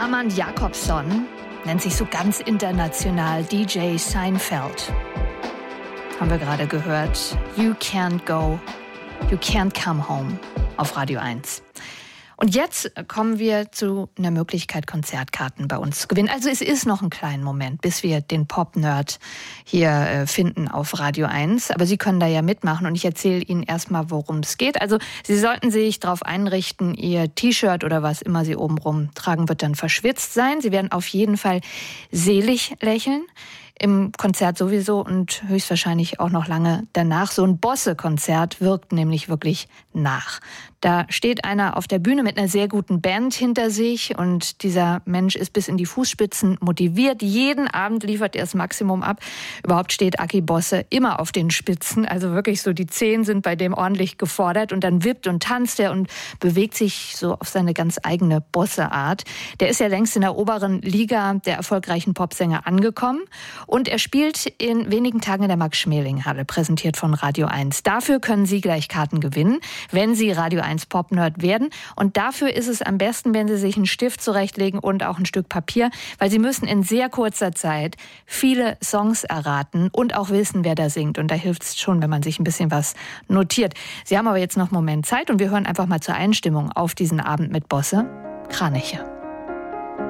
Armand Jacobson nennt sich so ganz international DJ Seinfeld. Haben wir gerade gehört. You can't go, you can't come home auf Radio 1. Und jetzt kommen wir zu einer Möglichkeit, Konzertkarten bei uns zu gewinnen. Also es ist noch ein kleiner Moment, bis wir den Pop-Nerd hier finden auf Radio 1. Aber Sie können da ja mitmachen und ich erzähle Ihnen erstmal, worum es geht. Also Sie sollten sich darauf einrichten, Ihr T-Shirt oder was immer Sie obenrum tragen, wird dann verschwitzt sein. Sie werden auf jeden Fall selig lächeln. Im Konzert sowieso und höchstwahrscheinlich auch noch lange danach. So ein Bosse-Konzert wirkt nämlich wirklich nach. Da steht einer auf der Bühne mit einer sehr guten Band hinter sich und dieser Mensch ist bis in die Fußspitzen motiviert. Jeden Abend liefert er das Maximum ab. Überhaupt steht Aki Bosse immer auf den Spitzen. Also wirklich so die Zehen sind bei dem ordentlich gefordert und dann wippt und tanzt er und bewegt sich so auf seine ganz eigene Bosse-Art. Der ist ja längst in der oberen Liga der erfolgreichen Popsänger angekommen. Und er spielt in wenigen Tagen in der Max-Schmeling-Halle, präsentiert von Radio 1. Dafür können Sie gleich Karten gewinnen, wenn Sie Radio 1 Pop-Nerd werden. Und dafür ist es am besten, wenn Sie sich einen Stift zurechtlegen und auch ein Stück Papier, weil Sie müssen in sehr kurzer Zeit viele Songs erraten und auch wissen, wer da singt. Und da hilft es schon, wenn man sich ein bisschen was notiert. Sie haben aber jetzt noch einen Moment Zeit und wir hören einfach mal zur Einstimmung auf diesen Abend mit Bosse Kraniche.